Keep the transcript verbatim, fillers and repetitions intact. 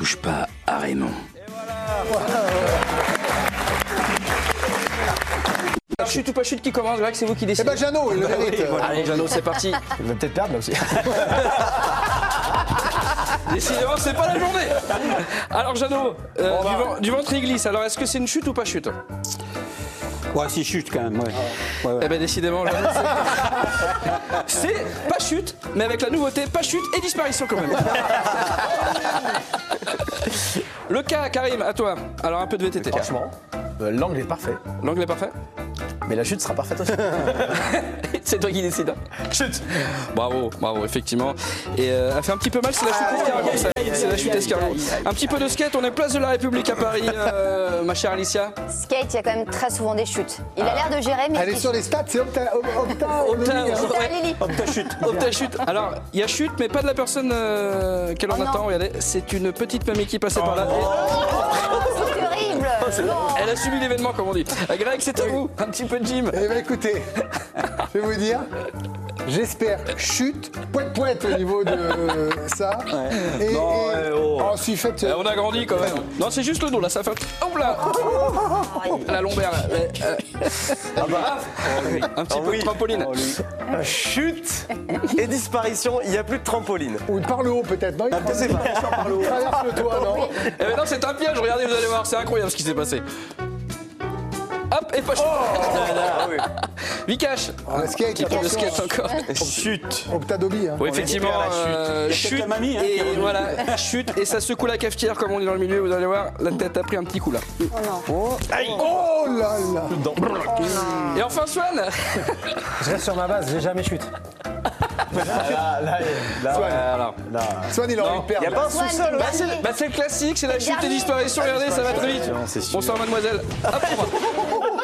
touche pas à Raymond. Chute ou pas chute qui commence, Greg, c'est vous qui décidez. Eh ben Jeannot, il le mérite. Allez, Jeannot, c'est parti. Il va peut-être perdre là aussi. Décidément, c'est pas la journée. Alors, Jeannot, euh, du, vent- du ventre il glisse. Alors, est-ce que c'est une chute ou pas chute? Ouais, c'est chute quand même, ouais. Ouais, ouais. Eh ben, décidément, Jeannot, c'est... c'est pas chute, mais avec la nouveauté, pas chute et disparition quand même. Le cas, Karim, à toi. Alors, un peu de V T T. Franchement, euh, l'angle est parfait. L'angle est parfait? Mais la chute sera parfaite aussi. C'est toi qui décides. Chute. Bravo, bravo, effectivement. Et euh, elle fait un petit peu mal, c'est la chute escargot. ça. C'est la chute escargot. Un petit peu de skate, on est place de la République à Paris, euh, ma chère Alicia. Skate, il y a quand même très souvent des chutes. Il a l'air de gérer, mais. Elle est sur les stats, c'est Opta. Opta, Opta, Onomie, hein. Putain, ouais. Lily. Hop, ta chute. Opta chute. Alors, il y a chute, mais pas de la personne euh, qu'elle en Oh non. attend. Regardez, c'est une petite mamie qui passait par là. C'est terrible. Non. Elle a subi l'événement, comme on dit. Euh, Greg, c'est à vous. Un petit peu de gym. Eh bien écoutez, je vais vous dire, j'espère chute, poète poète au niveau de ça. Et, Non, et eh, oh. ensuite faites. Euh, on a grandi quand même. Non, c'est juste le dos là, ça fait. Oh là la lombaire là. Euh, Ah bah, Un petit Ah peu oui. de trampoline. Oh, lui. Chute et disparition, il n'y a plus de trampoline. Ou par le haut peut-être, non il je sais pas. traverse, il traverse le toit, non. Eh ben non, c'est un piège, regardez, vous allez voir, c'est incroyable ce qui s'est passé. Hop, et pas chute. Ah oui. Vikash. Le skate, Le attention. skate encore. Chute. Optadobie, hein. Oui, effectivement, espère la chute. euh, Il y a chute, peut-être la mamie, hein, qui est et revenue. voilà, chute, et ça secoue la cafetière, comme on dit dans le milieu, vous allez voir, la tête a pris un petit coup là. Oh là là. Et enfin, Swan. Je reste sur ma base, j'ai jamais chute. Là, là, là, Swan, Alors, Swan, il a envie de Il n'y a perdre. pas un Swan, sous-sol t'es ouais. dernier. bah c'est le classique, c'est la Le chute et dernier. disparition, regardez, ça va très vite. c'est sûr. Bonsoir mademoiselle. Hop,